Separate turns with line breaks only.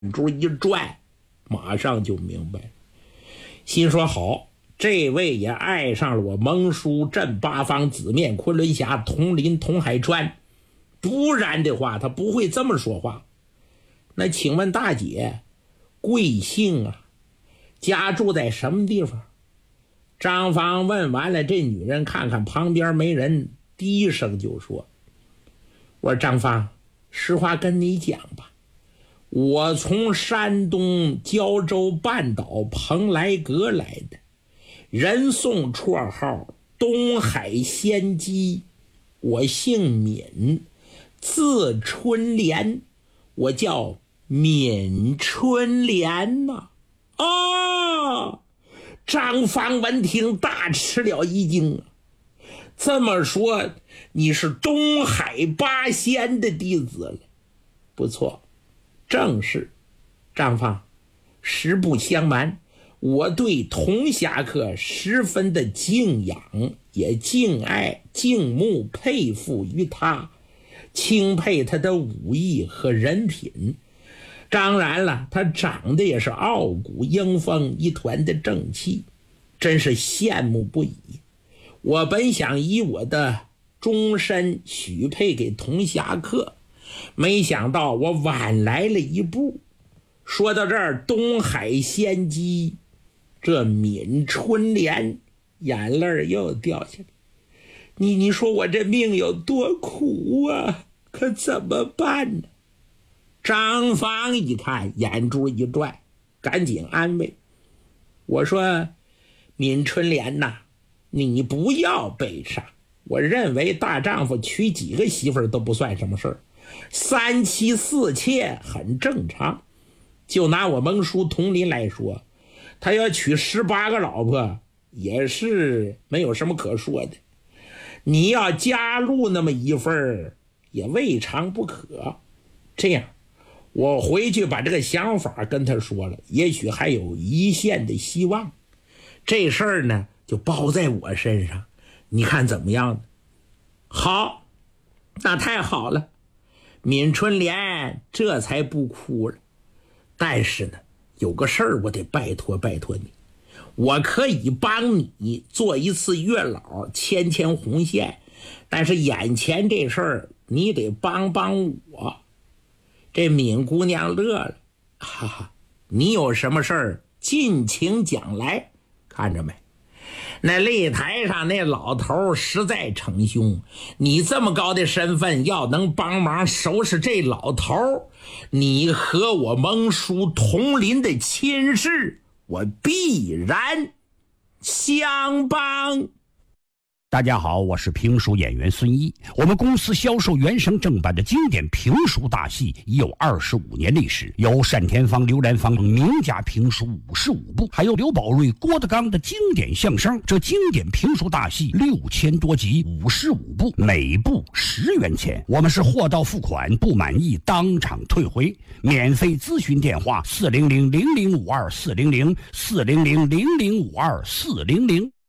珠一转，马上就明白了，心说好，这位也爱上了我蒙叔镇八方紫面昆仑峡铜林铜海川，不然的话他不会这么说话。那请问大姐贵姓啊？家住在什么地方？张芳问完了，这女人看看旁边没人，低声就说：我说张芳，实话跟你讲吧，我从山东胶州半岛蓬莱阁来的，人送绰号东海仙姬，我姓闵，字春莲，我叫闵春莲呐。张芳闻听大吃了一惊啊！这么说你是东海八仙的弟子了？不错，正是。张芳，实不相瞒，我对铜侠客十分的敬仰，也敬爱敬慕佩服于他，钦佩他的武艺和人品。当然了，他长得也是傲骨英风，一团的正气，真是羡慕不已。我本想以我的终身许配给铜侠客，没想到我晚来了一步。说到这儿，东海仙姬这闵春莲眼泪又掉下来。你说我这命有多苦啊，可怎么办呢？张芳一看，眼珠一转，赶紧安慰我说：闵春莲呐，你不要悲伤，我认为大丈夫娶几个媳妇都不算什么事儿，3妻4妾很正常。就拿我蒙叔佟林来说，他要娶18个老婆也是没有什么可说的，你要加入那么一份也未尝不可。这样我回去把这个想法跟他说了，也许还有一线的希望。这事儿呢就包在我身上，你看怎么样呢？好，那太好了。闵春莲这才不哭了。但是呢，有个事儿我得拜托你，我可以帮你做一次月老，牵红线，但是眼前这事儿你得帮我。这闵姑娘乐了，哈哈，你有什么事儿尽情讲来。看着没，那擂台上那老头实在逞凶，你这么高的身份，要能帮忙收拾这老头，你和我蒙叔同林的亲事，我必然相帮。
大家好，我是评书演员孙一。我们公司销售原声正版的经典评书大戏已有25年历史，有单田芳、刘兰芳名家评书55部，还有刘宝瑞、郭德纲的经典相声。这经典评书大戏6000多集，55部，每部10元钱。我们是货到付款，不满意当场退回。免费咨询电话：400-0052-400，400-0052-400。